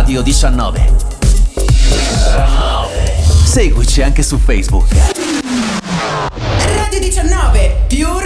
Radio 19. Seguici anche su Facebook. Radio 19, più